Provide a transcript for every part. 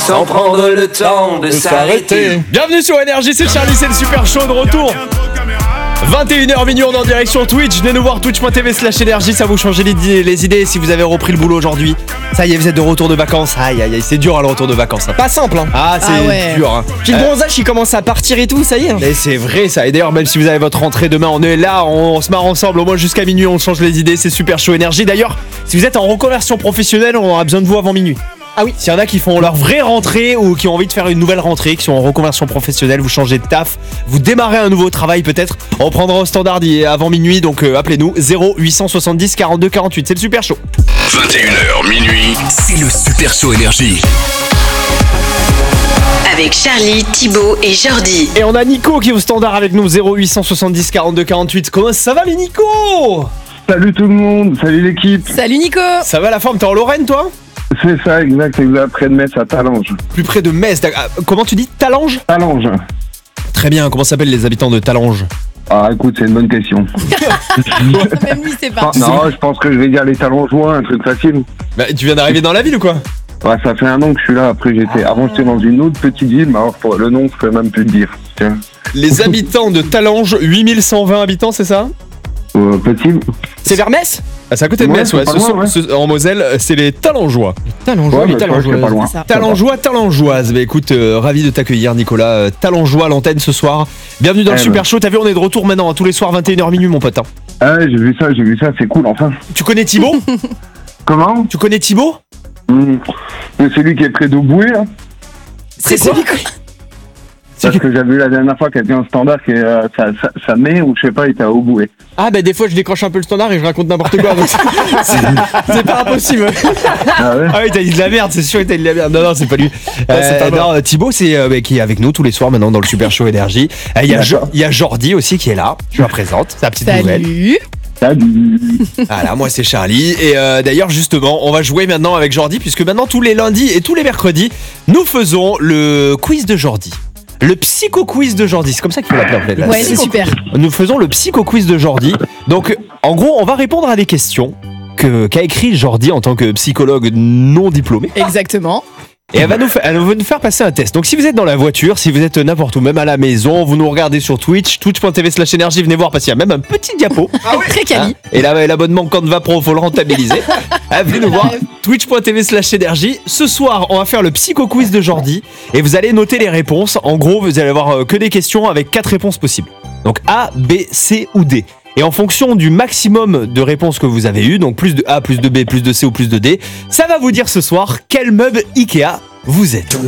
sans prendre le temps de s'arrêter. Bienvenue sur Énergie, c'est Charlie, c'est le super show de retour. 21h minuit, on est en direct sur Twitch. Venez nous voir, twitch.tv/énergie, ça vous change les idées si vous avez repris le boulot aujourd'hui. Ça y est, vous êtes de retour de vacances. Aïe aïe aïe, c'est dur le retour de vacances. Pas simple, hein. Ah, c'est dur, hein. Puis le bronzage, il commence à partir et tout, ça y est. Et c'est vrai ça. Et d'ailleurs, même si vous avez votre rentrée demain, on est là, on se marre ensemble au moins jusqu'à minuit, on change les idées, c'est super chaud Énergie. D'ailleurs, si vous êtes en reconversion professionnelle, on aura besoin de vous avant minuit. Ah oui, s'il y en a qui font leur vraie rentrée ou qui ont envie de faire une nouvelle rentrée, qui sont en reconversion professionnelle, vous changez de taf, vous démarrez un nouveau travail peut-être, on prendra au standard avant minuit, donc appelez-nous 0870 42 48, c'est le super show. 21h minuit, c'est le super show Énergie. Avec Charlie, Thibaut et Jordi. Et on a Nico qui est au standard avec nous, 0870 42 48. Comment ça va les Nico? Salut tout le monde, salut l'équipe. Salut Nico. Ça va la forme, t'es en Lorraine toi? C'est ça, exact, près de Metz à Talange. Plus près de Metz, comment tu dis Talange? Talange. Très bien, comment s'appellent les habitants de Talange? Ah écoute, c'est une bonne question. Même lui c'est pas. Non, je pense que je vais dire les Talangeois, un truc facile. Bah, tu viens d'arriver dans la ville ou quoi? Ouais, ça fait un an que je suis là, après avant j'étais dans une autre petite ville, mais alors pour le nom, je peux même plus te dire. Tiens. Les habitants de Talange, 8120 habitants, c'est ça? Petit. C'est vers Metz? Ah, c'est à côté de Metz, ouais. En Moselle, c'est les Talangeois. Talangeois, ouais, les Talangeois. Talangeoises. Bah écoute, ravi de t'accueillir, Nicolas. Talangeois à l'antenne ce soir. Bienvenue dans le super show. T'as vu, on est de retour maintenant, tous les soirs 21h minuit, mon pote. Ah, j'ai vu ça, c'est cool, enfin. Tu connais Thibaut? Comment? Tu connais Thibaut? C'est celui qui est près d'Auboué, là. C'est quoi? Parce que j'avais vu la dernière fois quelqu'un au standard qui sa mère ou je sais pas, il était à Auboué. Ah bah des fois je décroche un peu le standard et je raconte n'importe quoi, donc c'est pas impossible. Ah ouais? Ah oui, t'as dit de la merde, c'est sûr que t'as dit de la merde. Non, c'est pas lui. Non, Thibaut, c'est qui est avec nous tous les soirs maintenant dans le super show Énergie. Il y a Jordi aussi qui est là. Je la présente, sa petite nouvelle. Salut. Voilà, moi c'est Charlie. Et d'ailleurs, justement, on va jouer maintenant avec Jordi, puisque maintenant tous les lundis et tous les mercredis, nous faisons le quiz de Jordi. Le psycho-quiz de Jordi, c'est comme ça qu'il faut l'appeler en fait. Ouais, c'est super. Nous faisons le psycho-quiz de Jordi. Donc, en gros, on va répondre à des questions qu'a écrit Jordi en tant que psychologue non diplômé. Exactement. Et elle va nous faire passer un test. Donc si vous êtes dans la voiture, si vous êtes n'importe où, même à la maison, vous nous regardez sur Twitch, twitch.tv/énergie, venez voir parce qu'il y a même un petit diapo. Ah oui, très quali. Et là, l'abonnement Canva Pro, faut le rentabiliser. Venez nous voir, twitch.tv/énergie. Ce soir, on va faire le psycho-quiz de Jordi et vous allez noter les réponses. En gros, vous allez avoir que des questions avec 4 réponses possibles. Donc A, B, C ou D. Et en fonction du maximum de réponses que vous avez eues, donc plus de A, plus de B, plus de C ou plus de D, ça va vous dire ce soir quel meuble Ikea vous êtes.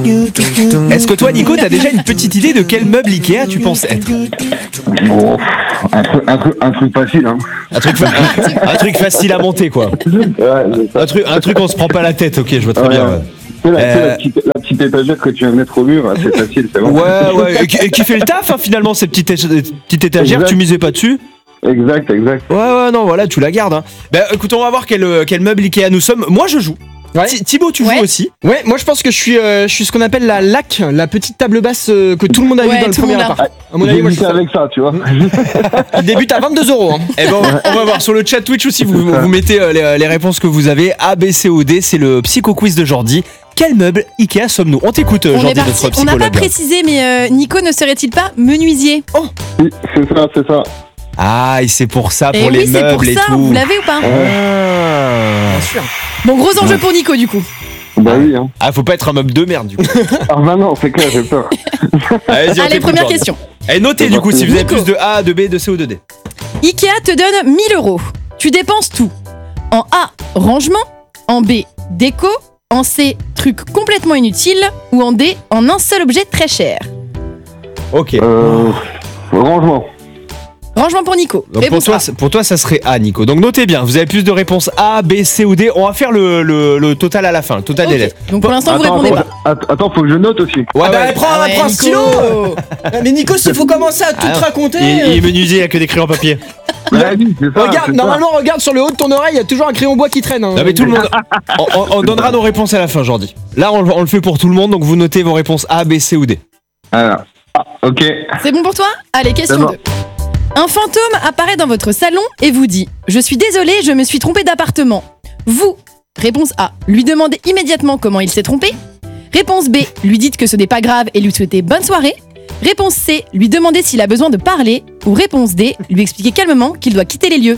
Est-ce que toi, Nico, t'as déjà une petite idée de quel meuble Ikea tu penses être? Bon, un truc facile, hein. Un truc facile à monter, quoi. Ouais, Un truc on se prend pas la tête, ok, je vois très bien. Ouais. C'est la petite étagère que tu vas mettre au mur, c'est facile, c'est bon. Ouais, et qui fait le taf, hein, finalement, cette petite étagère, exact. Tu misais pas dessus? Exact. Ouais, non, voilà, tu la gardes. Hein. Bah écoute, on va voir quel meuble Ikea nous sommes. Moi, je joue. Ouais. Thibaut, tu joues aussi? Ouais, moi je pense que je suis ce qu'on appelle la LAC, la petite table basse que tout le monde a vu dans le premier appart. À mon avis, moi je suis avec ça, tu vois. Il débute à 22 €. Hein. Eh ben, on va voir sur le chat Twitch aussi, vous mettez les réponses que vous avez. A, B, C ou D, c'est le psycho-quiz de Jordi. Quel meuble Ikea sommes-nous? On t'écoute, Jordi, notre psychologue. On n'a pas précisé, mais Nico ne serait-il pas menuisier? Oh, oui, c'est ça. Ah, et c'est pour ça, pour et les oui, meubles pour et ça. tout. Vous l'avez ou pas? Bien sûr. Bon, gros enjeu pour Nico du coup. Bah oui, hein. Ah, faut pas être un meuble de merde du coup. Ah bah non, c'est clair, j'ai peur. Allez, première question. Et notez du coup si vous avez plus de A, de B, de C ou de D. Ikea te donne 1 000 €. Tu dépenses tout. En A, rangement. En B, déco. En C, truc complètement inutile. Ou en D, en un seul objet très cher. Ok. Rangement. Rangement pour Nico. Donc pour toi, ça serait A, Nico. Donc notez bien, vous avez plus de réponses A, B, C ou D. On va faire le total à la fin, le total des lettres. Donc pour l'instant, vous répondez pas. Attends, faut que je note aussi. Ouais, prends un stylo. Mais Nico, s'il faut commencer à tout raconter. Il est menuisier, il y a que des crayons papier. Regarde, normalement, regarde sur le haut de ton oreille, il y a toujours un crayon bois qui traîne. Hein. Non mais tout le monde. On donnera nos réponses à la fin, Jordi. Là, on le fait pour tout le monde, donc vous notez vos réponses A, B, C ou D. Alors, ok. C'est bon pour toi? Allez, question 2. Un fantôme apparaît dans votre salon et vous dit « Je suis désolé, je me suis trompé d'appartement ». Vous, réponse A, lui demandez immédiatement comment il s'est trompé. Réponse B, lui dites que ce n'est pas grave et lui souhaitez bonne soirée. Réponse C, lui demander s'il a besoin de parler. Ou réponse D, lui expliquer calmement qu'il doit quitter les lieux.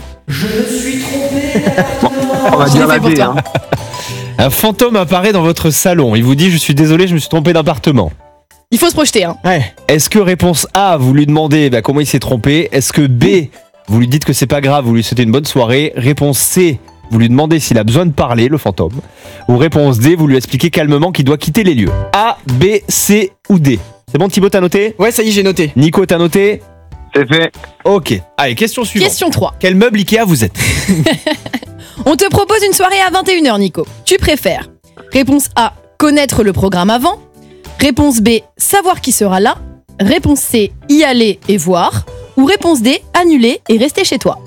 On va Je dire l'ai la fait pour D. toi. Hein. Un fantôme apparaît dans votre salon. Il vous dit, je suis désolé, je me suis trompé d'appartement. Il faut se projeter, hein. Ouais. Est-ce que réponse A, vous lui demandez comment il s'est trompé? Est-ce que B, vous lui dites que c'est pas grave, vous lui souhaitez une bonne soirée? Réponse C, vous lui demandez s'il a besoin de parler, le fantôme. Ou réponse D, vous lui expliquez calmement qu'il doit quitter les lieux. A, B, C ou D. C'est bon, Thibaut, t'as noté? Ouais, ça y est, j'ai noté. Nico, t'as noté? C'est fait. Ok. Allez, question suivante. Question 3. Quel meuble Ikea vous êtes? On te propose une soirée à 21h, Nico. Tu préfères? Réponse A, connaître le programme avant. Réponse B, savoir qui sera là. Réponse C, y aller et voir. Ou réponse D, annuler et rester chez toi.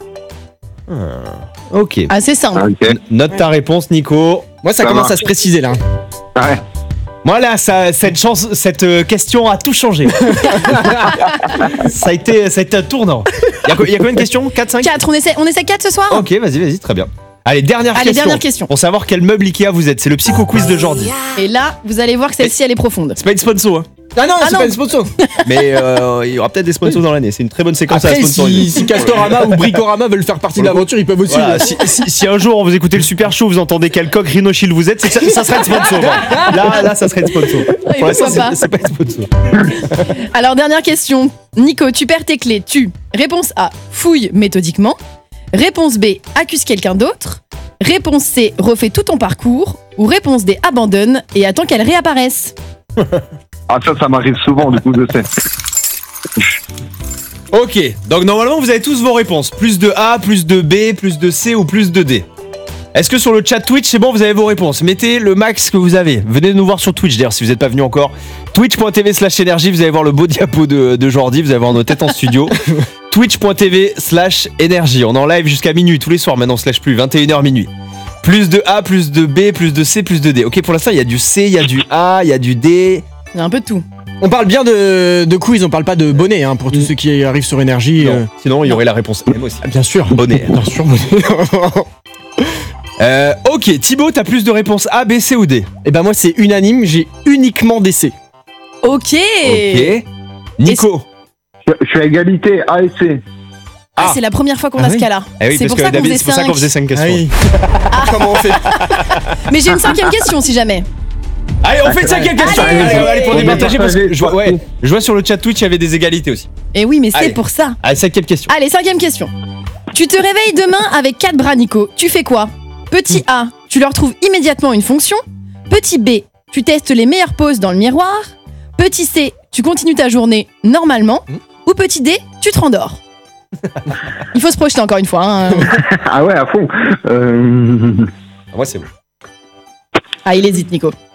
Ok. Assez simple. Ok. Note ta réponse, Nico. Moi, ça Ça commence va. à se préciser là. Ouais. Moi là, cette question a tout changé. ça a été un tournant. Il y a combien de questions? 4, 5? 4, on essaie 4 ce soir? Ok, vas-y, très bien. Allez, dernière question. Pour savoir quel meuble Ikea vous êtes. C'est le psycho quiz de Jordi. Et là, vous allez voir que celle-ci, elle est profonde. C'est pas une sponsor, hein. Ah non, c'est non. pas une sponsor. Mais il y aura peut-être des sponsors dans l'année. C'est une très bonne séquence à Après, sponsoriser. si Castorama ou Bricorama veulent faire partie de l'aventure, ils peuvent aussi. Voilà, si un jour vous écoutez le super show, vous entendez quel coq Rhino Shield vous êtes, c'est que ça serait une sponsor. Là, ça serait une sponsor. Oui, Pour l'instant, pourquoi pas. c'est pas une sponsor. Alors, dernière question. Nico, tu perds tes clés. Réponse A, fouille méthodiquement. Réponse B, accuse quelqu'un d'autre. Réponse C, refais tout ton parcours. Ou réponse D, abandonne et attends qu'elle réapparaisse. Ah, ça m'arrive souvent, du coup, je sais. Ok, donc normalement vous avez tous vos réponses. Plus de A, plus de B, plus de C ou plus de D. Est-ce que sur le chat Twitch c'est bon, vous avez vos réponses? Mettez le max que vous avez. Venez nous voir sur Twitch d'ailleurs si vous n'êtes pas venu encore. Twitch.tv/énergie, vous allez voir le beau diapo de Jordi, vous allez voir nos têtes en studio. Twitch.tv/énergie, on est en live jusqu'à minuit tous les soirs maintenant, slash plus, 21h minuit. Plus de A, plus de B, plus de C, plus de D. Ok, pour l'instant il y a du C, il y a du A, il y a du D. Il y a un peu de tout. On parle bien de quiz, on parle pas de bonnet hein, pour tous ceux qui arrivent sur énergie. Non. Sinon il y aurait la réponse M aussi. Bien sûr. Bonnet. Bien sûr, bonnet. Ok, Thibaut, t'as plus de réponses A, B, C ou D? Et ben moi c'est unanime, j'ai uniquement des C. Ok. Ok. Nico. Je suis à égalité, A et C. Ah, c'est la première fois qu'on Ah a oui. ce cas-là. Eh oui, C'est parce pour que ça qu'on David, faisait c'est pour ça qu'on 5. faisait 5 questions. Oui. Comment on fait? Mais j'ai une 5e question si jamais. Allez, on fait une 5e question. Allez, pour On est départager parce que partagé, je vois sur le chat Twitch il y avait des égalités aussi. Et oui, mais c'est Allez. pour ça. Allez, 5e question. Allez, 5e question. Tu te réveilles demain avec 4 bras, Nico. Tu fais quoi? Petit A, tu leur trouves immédiatement une fonction. Petit B, tu testes les meilleures poses dans le miroir. Petit C, tu continues ta journée normalement. Ou petit D, tu te rendors. Il faut se projeter encore une fois. Hein. Ah ouais, à fond. Moi, c'est bon. Ah, il hésite, Nico.